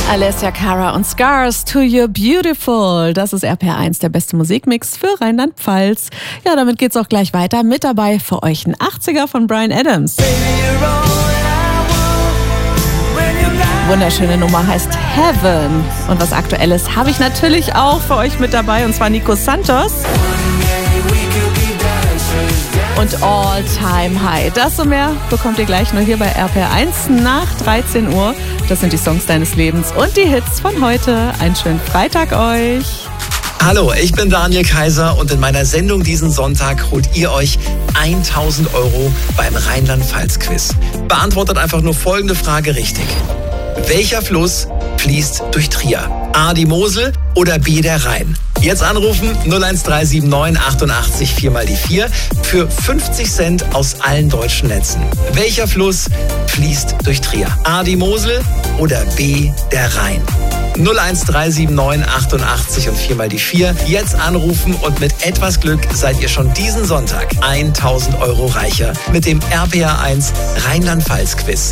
Alessia Cara und Scars to You're Beautiful. Das ist RPR1, der beste Musikmix für Rheinland-Pfalz. Ja, damit geht's auch gleich weiter. Mit dabei für euch ein 80er von Bryan Adams. Wunderschöne Nummer heißt Heaven. Und was Aktuelles habe ich natürlich auch für euch mit dabei, und zwar Nico Santos. Und All Time High. Das und mehr bekommt ihr gleich nur hier bei RPR1 nach 13 Uhr. Das sind die Songs deines Lebens und die Hits von heute. Einen schönen Freitag euch. Hallo, ich bin Daniel Kaiser und in meiner Sendung diesen Sonntag holt ihr euch 1.000 € beim Rheinland-Pfalz-Quiz. Beantwortet einfach nur folgende Frage richtig. Welcher Fluss fließt durch Trier? A, die Mosel oder B, der Rhein? Jetzt anrufen 01379 88 4 mal die 4 für 50 Cent aus allen deutschen Netzen. Welcher Fluss fließt durch Trier? A, die Mosel oder B, der Rhein? 01379 88 und 4 mal die 4. Jetzt anrufen und mit etwas Glück seid ihr schon diesen Sonntag 1.000 € reicher mit dem RPR1 Rheinland-Pfalz-Quiz.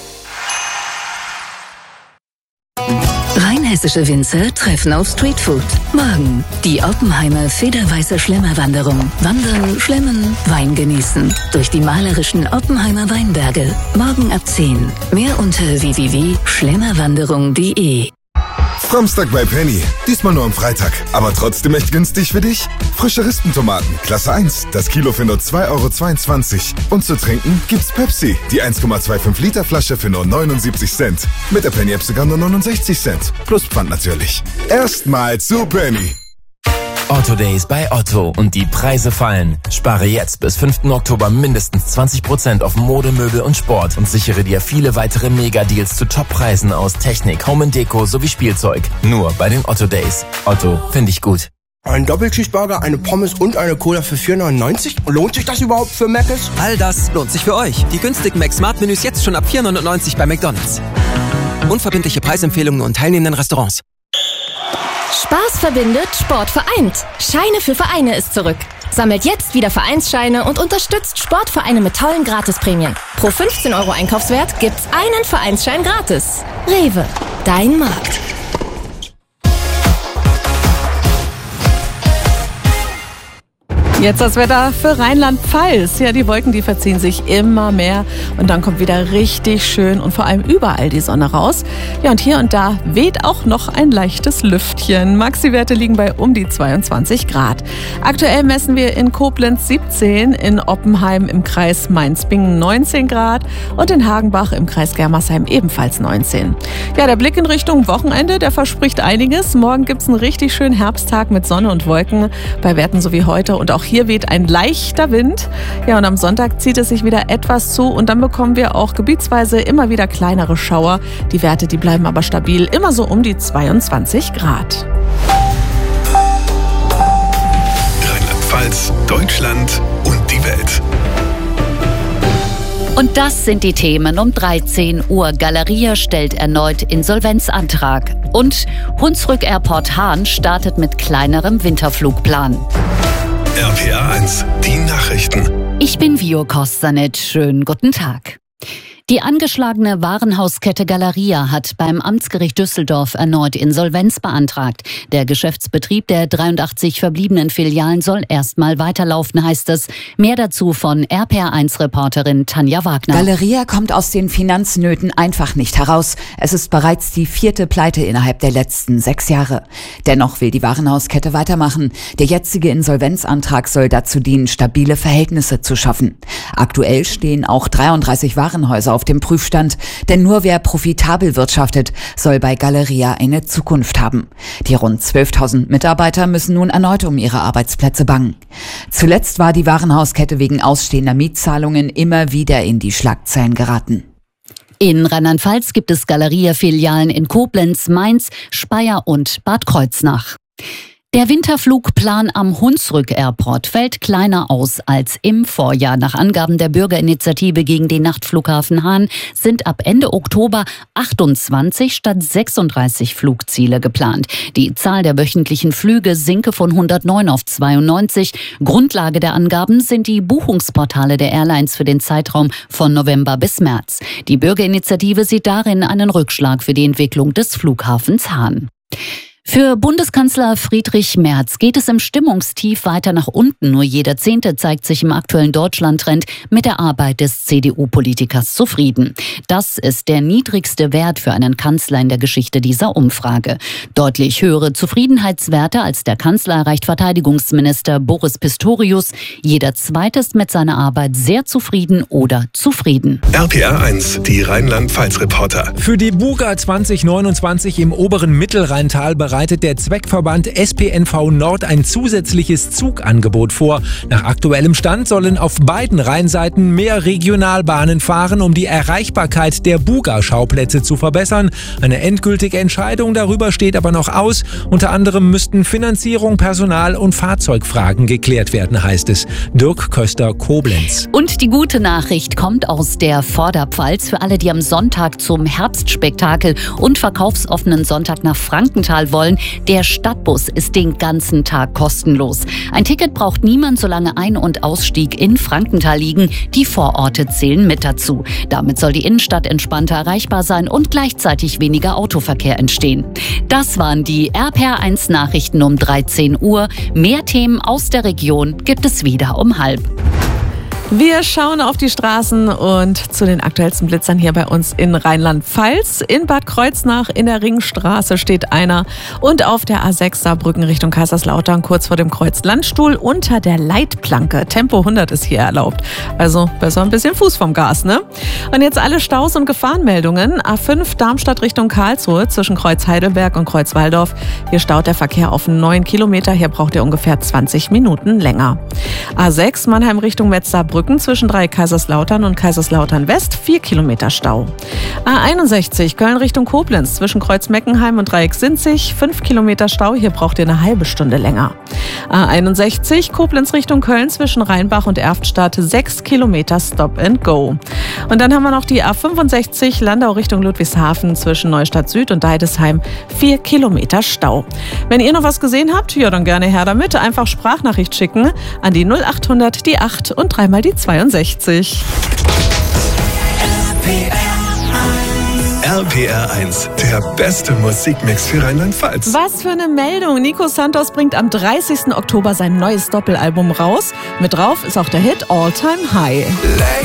Rheinhessische Winzer treffen auf Streetfood. Morgen die Oppenheimer Federweiße Schlemmerwanderung. Wandern, schlemmen, Wein genießen. Durch die malerischen Oppenheimer Weinberge. Morgen ab 10. Mehr unter www.schlemmerwanderung.de. Samstag bei Penny. Diesmal nur am Freitag. Aber trotzdem echt günstig für dich? Frische Rispentomaten, Klasse 1. Das Kilo für nur 2,22 €. Und zu trinken gibt's Pepsi. Die 1,25 Liter Flasche für nur 79 Cent. Mit der Penny-App sogar nur 69 Cent. Plus Pfand natürlich. Erstmal zu Penny. Otto Days bei Otto und die Preise fallen. Spare jetzt bis 5. Oktober mindestens 20% auf Mode, Möbel und Sport und sichere dir viele weitere Mega-Deals zu Top-Preisen aus Technik, Home & Deko sowie Spielzeug. Nur bei den Otto Days. Otto, finde ich gut. Ein Doppelcheeseburger, eine Pommes und eine Cola für 4,99 €? Lohnt sich das überhaupt für Mc's? All das lohnt sich für euch. Die günstigen Mac-Smart-Menüs jetzt schon ab 4,99 € bei McDonald's. Unverbindliche Preisempfehlungen und teilnehmenden Restaurants. Spaß verbindet, Sport vereint. Scheine für Vereine ist zurück. Sammelt jetzt wieder Vereinsscheine und unterstützt Sportvereine mit tollen Gratisprämien. Pro 15 € Einkaufswert gibt's einen Vereinsschein gratis. Rewe, dein Markt. Jetzt das Wetter für Rheinland-Pfalz. Ja, die Wolken, die verziehen sich immer mehr und dann kommt wieder richtig schön und vor allem überall die Sonne raus. Ja, und hier und da weht auch noch ein leichtes Lüftchen. Maxi-Werte liegen bei um die 22 Grad. Aktuell messen wir in Koblenz 17, in Oppenheim im Kreis Mainz-Bingen 19 Grad und in Hagenbach im Kreis Germersheim ebenfalls 19. Ja, der Blick in Richtung Wochenende, der verspricht einiges. Morgen gibt's einen richtig schönen Herbsttag mit Sonne und Wolken bei Werten so wie heute und auch hier weht ein leichter Wind. Ja, und am Sonntag zieht es sich wieder etwas zu und dann bekommen wir auch gebietsweise immer wieder kleinere Schauer. Die Werte, die bleiben aber stabil, immer so um die 22 Grad. Rheinland-Pfalz, Deutschland und die Welt. Und das sind die Themen um 13 Uhr. Galeria stellt erneut Insolvenzantrag. Und Hunsrück Airport Hahn startet mit kleinerem Winterflugplan. RPR1, die Nachrichten. Ich bin Vio Kostanet. Schönen guten Tag. Die angeschlagene Warenhauskette Galeria hat beim Amtsgericht Düsseldorf erneut Insolvenz beantragt. Der Geschäftsbetrieb der 83 verbliebenen Filialen soll erstmal weiterlaufen, heißt es. Mehr dazu von RPR1-Reporterin Tanja Wagner. Galeria kommt aus den Finanznöten einfach nicht heraus. Es ist bereits die 4. Pleite innerhalb der letzten 6 Jahre. Dennoch will die Warenhauskette weitermachen. Der jetzige Insolvenzantrag soll dazu dienen, stabile Verhältnisse zu schaffen. Aktuell stehen auch 33 Warenhäuser auf dem Prüfstand, denn nur wer profitabel wirtschaftet, soll bei Galeria eine Zukunft haben. Die rund 12.000 Mitarbeiter müssen nun erneut um ihre Arbeitsplätze bangen. Zuletzt war die Warenhauskette wegen ausstehender Mietzahlungen immer wieder in die Schlagzeilen geraten. In Rheinland-Pfalz gibt es Galeria-Filialen in Koblenz, Mainz, Speyer und Bad Kreuznach. Der Winterflugplan am Hunsrück Airport fällt kleiner aus als im Vorjahr. Nach Angaben der Bürgerinitiative gegen den Nachtflughafen Hahn sind ab Ende Oktober 28 statt 36 Flugziele geplant. Die Zahl der wöchentlichen Flüge sinke von 109 auf 92. Grundlage der Angaben sind die Buchungsportale der Airlines für den Zeitraum von November bis März. Die Bürgerinitiative sieht darin einen Rückschlag für die Entwicklung des Flughafens Hahn. Für Bundeskanzler Friedrich Merz geht es im Stimmungstief weiter nach unten. Nur jeder Zehnte zeigt sich im aktuellen Deutschland-Trend mit der Arbeit des CDU-Politikers zufrieden. Das ist der niedrigste Wert für einen Kanzler in der Geschichte dieser Umfrage. Deutlich höhere Zufriedenheitswerte als der Kanzler erreicht Verteidigungsminister Boris Pistorius. Jeder Zweite ist mit seiner Arbeit sehr zufrieden oder zufrieden. RPR 1, die Rheinland-Pfalz-Reporter. Für die Buga 2029 im oberen Mittelrheintal bereitet der Zweckverband SPNV Nord ein zusätzliches Zugangebot vor. Nach aktuellem Stand sollen auf beiden Rheinseiten mehr Regionalbahnen fahren, um die Erreichbarkeit der Buga-Schauplätze zu verbessern. Eine endgültige Entscheidung darüber steht aber noch aus. Unter anderem müssten Finanzierung, Personal- und Fahrzeugfragen geklärt werden, heißt es. Dirk Köster, Koblenz. Und die gute Nachricht kommt aus der Vorderpfalz für alle, die am Sonntag zum Herbstspektakel und verkaufsoffenen Sonntag nach Frankenthal wollen. Der Stadtbus ist den ganzen Tag kostenlos. Ein Ticket braucht niemand, solange Ein- und Ausstieg in Frankenthal liegen. Die Vororte zählen mit dazu. Damit soll die Innenstadt entspannter erreichbar sein und gleichzeitig weniger Autoverkehr entstehen. Das waren die RPR 1 Nachrichten um 13 Uhr. Mehr Themen aus der Region gibt es wieder um 12:30. Wir schauen auf die Straßen und zu den aktuellsten Blitzern hier bei uns in Rheinland-Pfalz. In Bad Kreuznach in der Ringstraße steht einer und auf der A6 Saarbrücken Richtung Kaiserslautern kurz vor dem Kreuz Landstuhl unter der Leitplanke. Tempo 100 ist hier erlaubt. Also besser ein bisschen Fuß vom Gas, ne? Und jetzt alle Staus und Gefahrenmeldungen. A5 Darmstadt Richtung Karlsruhe zwischen Kreuz Heidelberg und Kreuz Walldorf. Hier staut der Verkehr auf 9 Kilometer. Hier braucht ihr ungefähr 20 Minuten länger. A6 Mannheim Richtung Metz-Saarbrücken zwischen Kaiserslautern und Kaiserslautern West 4 Kilometer Stau. A61 Köln Richtung Koblenz zwischen Kreuz Meckenheim und Dreieck Sinzig 5 Kilometer Stau. Hier braucht ihr eine halbe Stunde länger. A61 Koblenz Richtung Köln zwischen Rheinbach und Erftstadt 6 Kilometer Stop and Go. Und dann haben wir noch die A65 Landau Richtung Ludwigshafen zwischen Neustadt Süd und Deidesheim 4 Kilometer Stau. Wenn ihr noch was gesehen habt, ja dann gerne her damit. Einfach Sprachnachricht schicken an die 0800 die 8 und dreimal die 62. RPR 1, der beste Musikmix für Rheinland-Pfalz. Was für eine Meldung. Nico Santos bringt am 30. Oktober sein neues Doppelalbum raus. Mit drauf ist auch der Hit All Time High.